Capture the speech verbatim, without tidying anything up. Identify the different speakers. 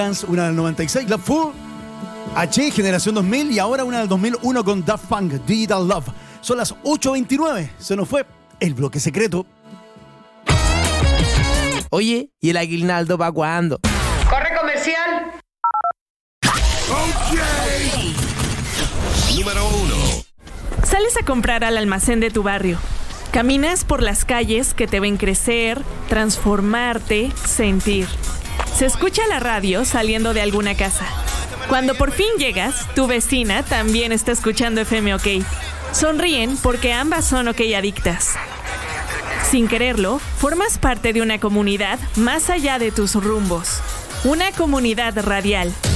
Speaker 1: Una del noventa y seis, Love Full, H, Generación dos mil, y ahora una del dos mil uno con Daft Punk, Digital Love. Son las ocho veintinueve, se nos fue el bloque secreto.
Speaker 2: Oye, ¿y el aguinaldo para cuándo?
Speaker 3: ¡Corre comercial!
Speaker 4: Okay. Número uno.
Speaker 5: Sales a comprar al almacén de tu barrio. Caminas por las calles que te ven crecer, transformarte, sentir. Se escucha la radio saliendo de alguna casa. Cuando por fin llegas, tu vecina también está escuchando F M OK. Sonríen porque ambas son OK adictas. Sin quererlo, formas parte de una comunidad más allá de tus rumbos. Una comunidad radial.